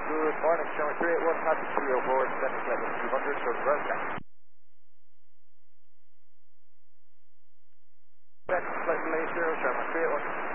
Good morning, Sherman 381, Happy 304, 77 200 for ground sky. Slightly late 0, Sherman 381.